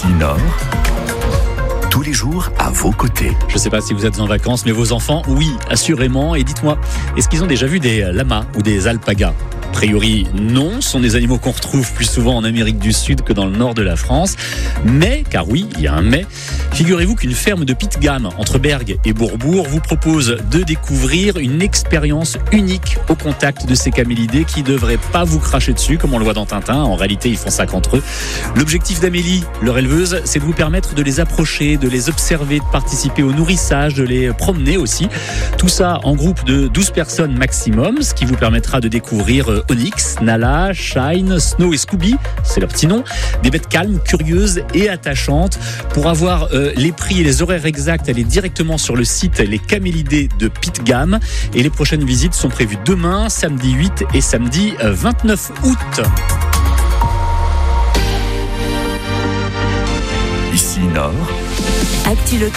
Nord, tous les jours à vos côtés. Je ne sais pas si vous êtes en vacances, mais vos enfants, oui, assurément. Et dites-moi, est-ce qu'ils ont déjà vu des lamas ou des alpagas ? A priori, non. Ce sont des animaux qu'on retrouve plus souvent en Amérique du Sud que dans le nord de la France. Mais, car oui, il y a un mais, figurez-vous qu'une ferme de Pitgam, entre Bergues et Bourbourg, vous propose de découvrir une expérience unique au contact de ces camélidés qui ne devraient pas vous cracher dessus, comme on le voit dans Tintin. En réalité, ils font ça qu'entre eux. L'objectif d'Amélie, leur éleveuse, c'est de vous permettre de les approcher, de les observer, de participer au nourrissage, de les promener aussi. Tout ça en groupe de 12 personnes maximum, ce qui vous permettra de découvrir Onyx, Nala, Shine, Snow et Scooby, c'est leur petit nom, des bêtes calmes, curieuses et attachantes. Pour avoir les prix et les horaires exacts, allez directement sur le site Les Camélidés de Pitgam. Et les prochaines visites sont prévues demain, samedi 8 et samedi 29 août. Ici Nord, Actu